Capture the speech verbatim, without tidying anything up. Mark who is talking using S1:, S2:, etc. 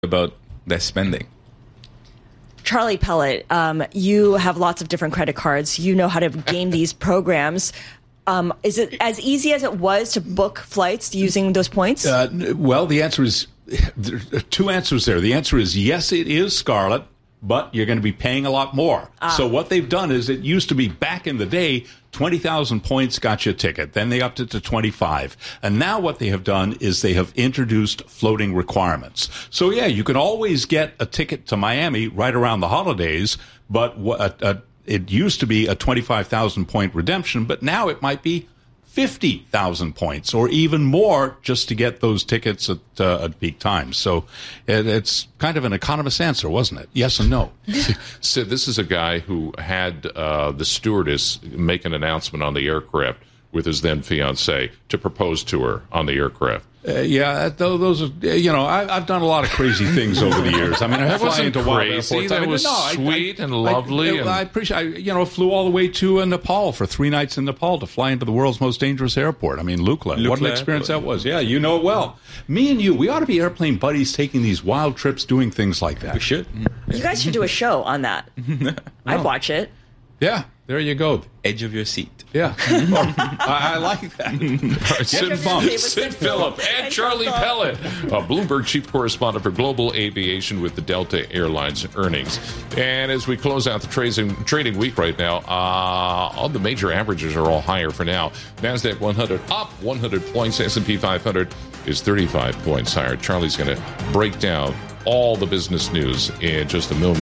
S1: about their spending.
S2: Charlie Pellet, um, you have lots of different credit cards. You know how to game these programs. Um, is it as easy as it was to book flights using those points?
S3: Uh, well, the answer is there are two answers there. The answer is yes, it is, Scarlett, but you're going to be paying a lot more. Ah. So what they've done is it used to be back in the day, twenty thousand points got you a ticket. Then they upped it to twenty-five. And now what they have done is they have introduced floating requirements. So, yeah, you can always get a ticket to Miami right around the holidays, but a, a, it used to be a twenty-five thousand point redemption, but now it might be fifty thousand points or even more just to get those tickets at, uh, at peak times. So it, it's kind of an economist answer, wasn't it? Yes and no.
S4: So this is a guy who had uh, the stewardess make an announcement on the aircraft with his then fiancée to propose to her on the aircraft.
S3: Uh, yeah, those are, you know, I, I've done a lot of crazy things over the years. I mean, I
S4: that
S3: fly
S4: wasn't
S3: into wild
S4: crazy.
S3: airports.
S4: That
S3: I mean,
S4: was
S3: no, I,
S4: sweet
S3: I,
S4: and lovely.
S3: I,
S4: and...
S3: I appreciate, I, you know, flew all the way to uh, Nepal for three nights in Nepal to fly into the world's most dangerous airport. I mean, Lukla. Lukla what an experience airport. That was. Yeah, you know it well. Me and you, we ought to be airplane buddies taking these wild trips, doing things like that.
S1: We should.
S2: You guys should do a show on that. no. I'd watch it.
S3: Yeah, there you go.
S1: Edge of your seat.
S3: Yeah. I, I like that.
S4: Right, Sid, Sid, Sid Phillip and, and Charlie Pellet, a Bloomberg chief correspondent for global aviation with the Delta Airlines earnings. And as we close out the trading, trading week right now, uh, all the major averages are all higher for now. NASDAQ one hundred up one hundred points. S and P five hundred is thirty-five points higher. Charlie's going to break down all the business news in just a moment.